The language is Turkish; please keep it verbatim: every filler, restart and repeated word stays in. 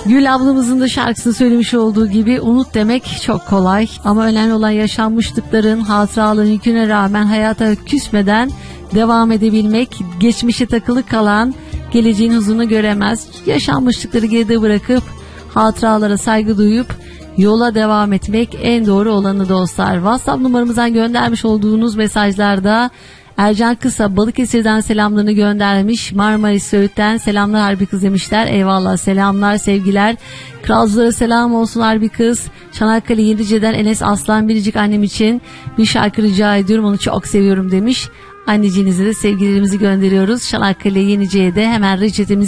Gül ablamızın da şarkısını söylemiş olduğu gibi unut demek çok kolay. Ama önemli olan yaşanmışlıkların, hatıraların yüküne rağmen hayata küsmeden devam edebilmek. Geçmişe takılı kalan geleceğin huzurunu göremez. Yaşanmışlıkları geride bırakıp hatıralara saygı duyup yola devam etmek en doğru olanı dostlar. WhatsApp numaramızdan göndermiş olduğunuz mesajlarda Ercan Kısa Balıkesir'den selamlarını göndermiş. Marmaris Söğüt'ten selamlar Harbi Kız demişler. Eyvallah, selamlar, sevgiler. Kralcılara selam olsun Harbi Kız. Çanakkale Yenice'den Enes Aslan Biricik annem için bir şarkı rica ediyorum, onu çok seviyorum demiş. Anneciğinize de sevgilerimizi gönderiyoruz. Çanakkale Yenice'ye de hemen reçetemizi